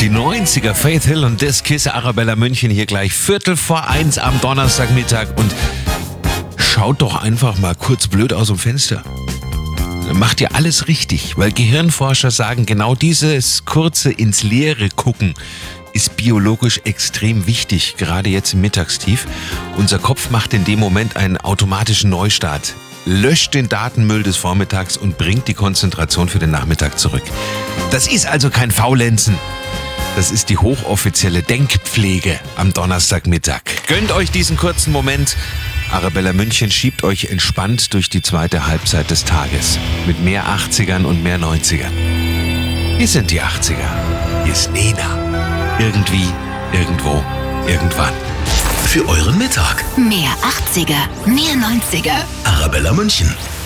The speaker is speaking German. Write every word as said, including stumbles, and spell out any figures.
Die neunziger, Faith Hill und This Kiss, Arabella München hier gleich Viertel vor eins am Donnerstagmittag und schaut doch einfach mal kurz blöd aus dem Fenster. Dann macht ihr alles richtig, weil Gehirnforscher sagen, genau dieses kurze ins Leere gucken ist biologisch extrem wichtig, gerade jetzt im Mittagstief. Unser Kopf macht in dem Moment einen automatischen Neustart, löscht den Datenmüll des Vormittags und bringt die Konzentration für den Nachmittag zurück. Das ist also kein Faulenzen. Das ist die hochoffizielle Denkpflege am Donnerstagmittag. Gönnt euch diesen kurzen Moment. Arabella München schiebt euch entspannt durch die zweite Halbzeit des Tages. Mit mehr achtzigern und mehr neunzigern. Hier sind die achtziger. Hier ist Nena. Irgendwie, irgendwo, irgendwann. Für euren Mittag. Mehr achtziger, mehr neunziger. Arabella München.